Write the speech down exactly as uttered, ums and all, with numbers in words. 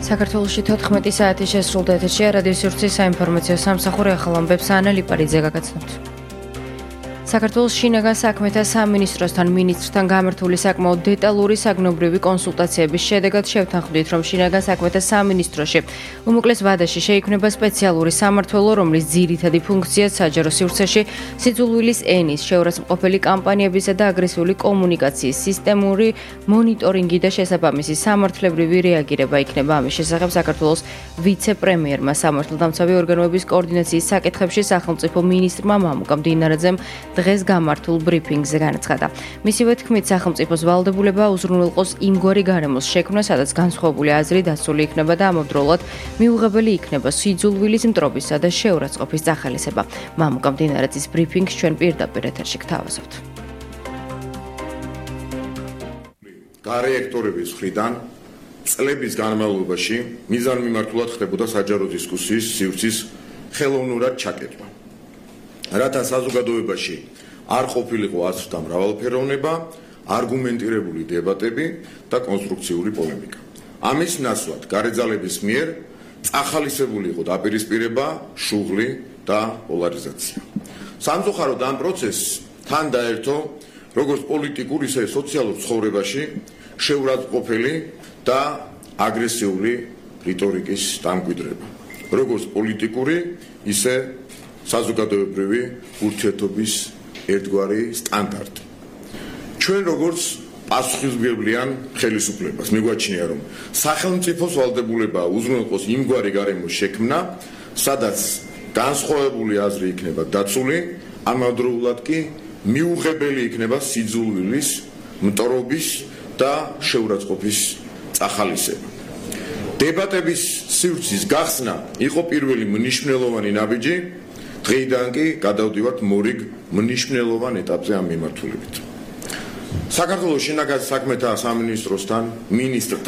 საქართველოში თოთხმეტი საათი შესრულდა ეთერში რადიო სივრცის საინფორმაციო სამსახური ახალ ამბებს ანა ლიპარიძე გაგაცნობთ. საქართველოს შინაგან საქმეთა სამინისტროსთან მინისტრთან გამართული საკმაოდ დეტალური საგნობრივი კონსულტაციების შედეგად შევთანხმდით, რომ შინაგან საქმეთა სამინისტროში უმოკლეს ვადაში შეიქმნება სპეციალური სამმართველო, რომლის ძირითადი ფუნქციაც საჯარო სივრცეში სიძულვილის ენის, შეურაცხმყოფელი კამპანიებისა და აგრესიული კომუნიკაციის სისტემური მონიტორინგი და შესაბამისი სამართლებრივი რეაგირება იქნება. ამის შესახებ საქართველოს ვიცე-პრემიერმა სამართალდამცავი ორგანოების კოორდინაციის საკითხებში სახელმწიფო მინისტრმა მამუკა მდინარაძემ დღეს გამართულ ბრიფინგზე განაცხადა. მისივე თქმით, სახელმწიფოს ვალდებულება უზრუნველყოს იმგვარი გარემოს შექმნა, სადაც განსხვავებული აზრი დასული იქნება და ამავდროულად მიუღებელი იქნება სიძულვილის მტრობისა და შეურაცხყოფის წახალისება. მამუკა მდინარაძის ბრიფინგს ჩვენ პირდაპირ ეთერში გთავაზობთ. გარეექტორების მხრიდან წლების განმავლობაში მიზანმიმართულად ხდებოდა საჯარო დისკუსიის სივრცის ხელოვნურად ჩაკეტვა. რათა საზოგადოებაში არ ყოფილიყო აზრთა მრავალფეროვნება, არგუმენტირებული დებატები და კონსტრუქციული პოლემიკა. ამის ნაცვლად გარეძალების მიერ წახალისებული იყო დაპირისპირება, შუღლი და პოლარიზაცია. სამწუხაროდ ამ პროცესს თან დაერთო როგორც პოლიტიკურ, ისე სოციალურ ცხოვრებაში შეურაცხყოფელი და აგრესიული რიტორიკის დამკვიდრება. როგორც პოლიტიკური, ისე საზოგადოებრივი ურთიერთობის ერთგვარი სტანდარტი. ჩვენ როგორც პასუხისმგებლიან ხელისუფლებას მიგვაჩნია, რომ სახელმწიფოს ვალდებულება უზრუნველყოს იმგვარი გარემოს შექმნა, სადაც განსხვავებული აზრი იქნება დაცული, ამავდროულად კი მიუღებელი იქნება სიძულვილის, მტრობის და შეურაცხყოფის წახალისება. დებატების სივრცის გახსნა იყო პირველი მნიშვნელოვანი ნაბიჯი. დღეიდან კი გადავდივართ მორიგ მნიშვნელოვან ეტაპზე ამ მიმართულებით. საქართველოს შინაგან საქმეთა სამინისტროსთან მინისტრთან